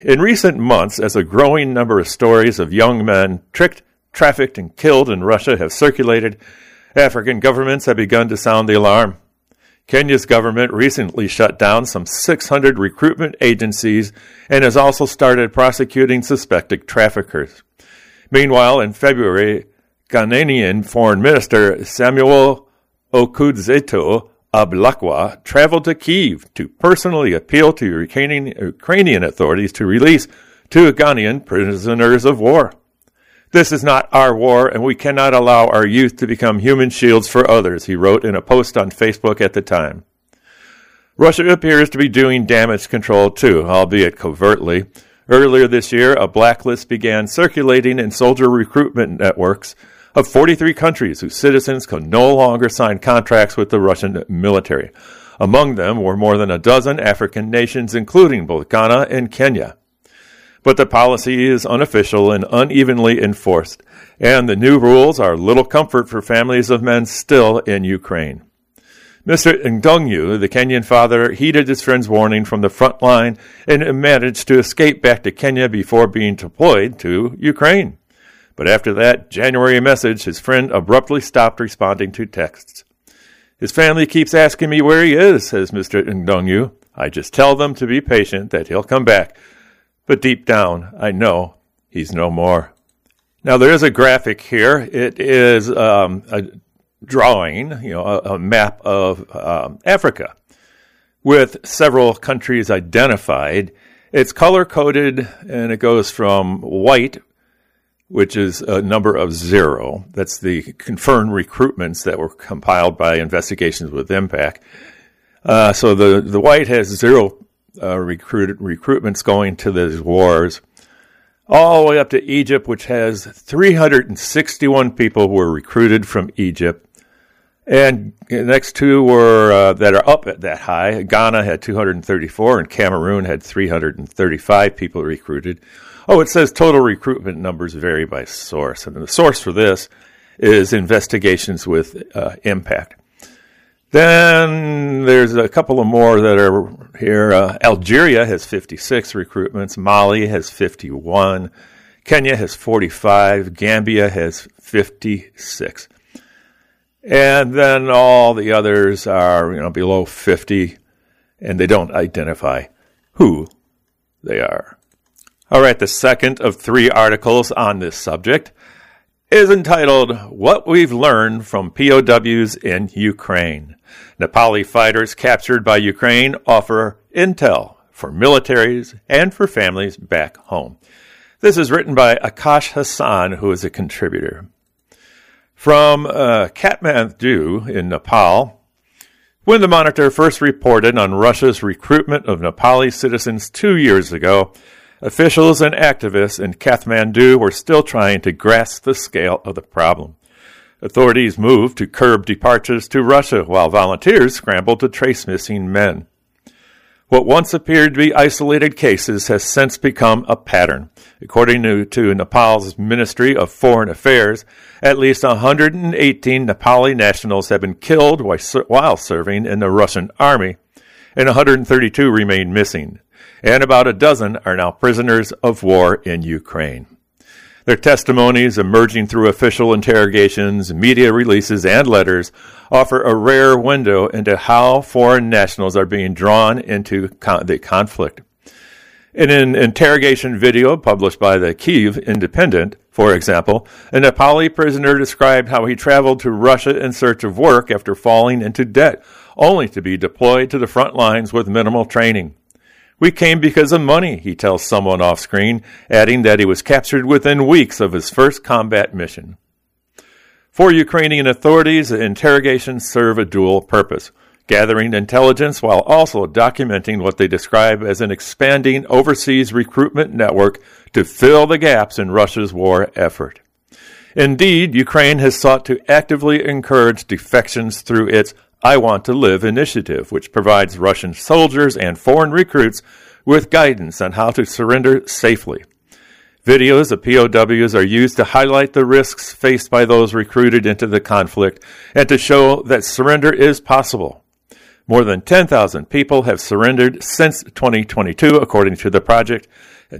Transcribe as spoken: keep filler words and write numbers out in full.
In recent months, as a growing number of stories of young men tricked, trafficked, and killed in Russia have circulated, African governments have begun to sound the alarm. Kenya's government recently shut down some six hundred recruitment agencies and has also started prosecuting suspected traffickers. Meanwhile, in February, Ghanaian Foreign Minister Samuel Okudzeto Ablakwa traveled to Kyiv to personally appeal to Ukrainian, Ukrainian authorities to release two Ghanaian prisoners of war. This is not our war, and we cannot allow our youth to become human shields for others, he wrote in a post on Facebook at the time. Russia appears to be doing damage control too, albeit covertly. Earlier this year, a blacklist began circulating in soldier recruitment networks of forty-three countries whose citizens could no longer sign contracts with the Russian military. Among them were more than a dozen African nations, including both Ghana and Kenya. But the policy is unofficial and unevenly enforced, and the new rules are little comfort for families of men still in Ukraine. Mister Ndung'u, the Kenyan father, heeded his friend's warning from the front line and managed to escape back to Kenya before being deployed to Ukraine. But after that January message, his friend abruptly stopped responding to texts. His family keeps asking me where he is, says Mister Ndung'u. I just tell them to be patient, that he'll come back. But deep down, I know he's no more. Now, there is a graphic here. It is um, a drawing, you know, a, a map of um, Africa with several countries identified. It's color-coded, and it goes from white, which is a number of zero. That's the confirmed recruitments that were compiled by Investigations with Impact. Uh, so the, the white has zero Uh, recruited recruitments going to these wars, all the way up to Egypt, which has three hundred sixty-one people who were recruited from Egypt. And the next two were uh, that are up at that high. Ghana had two hundred thirty-four, and Cameroon had three hundred thirty-five people recruited. Oh, it says total recruitment numbers vary by source, and the source for this is Investigations with uh, Impact. Then there's a couple of more that are here. Uh, Algeria has fifty-six recruitments. Mali has fifty-one. Kenya has forty-five. Gambia has fifty-six. And then all the others are, you know, below fifty, and they don't identify who they are. All right, the second of three articles on this subject is entitled, What We've Learned from P O Ws in Ukraine. Nepali fighters captured by Ukraine offer intel for militaries and for families back home. This is written by Akash Hassan, who is a contributor. From uh, Kathmandu in Nepal, when the Monitor first reported on Russia's recruitment of Nepali citizens two years ago, officials and activists in Kathmandu were still trying to grasp the scale of the problem. Authorities moved to curb departures to Russia, while volunteers scrambled to trace missing men. What once appeared to be isolated cases has since become a pattern. According to, to Nepal's Ministry of Foreign Affairs, at least one hundred eighteen Nepali nationals have been killed while serving in the Russian army, and one hundred thirty-two remain missing, and about a dozen are now prisoners of war in Ukraine. Their testimonies, emerging through official interrogations, media releases, and letters, offer a rare window into how foreign nationals are being drawn into con- the conflict. In an interrogation video published by the Kyiv Independent, for example, a Nepali prisoner described how he traveled to Russia in search of work after falling into debt, only to be deployed to the front lines with minimal training. We came because of money, he tells someone off screen, adding that he was captured within weeks of his first combat mission. For Ukrainian authorities, the interrogations serve a dual purpose, gathering intelligence while also documenting what they describe as an expanding overseas recruitment network to fill the gaps in Russia's war effort. Indeed, Ukraine has sought to actively encourage defections through its I Want to Live initiative, which provides Russian soldiers and foreign recruits with guidance on how to surrender safely. Videos of P O Ws are used to highlight the risks faced by those recruited into the conflict and to show that surrender is possible. More than ten thousand people have surrendered since twenty twenty-two, according to the project,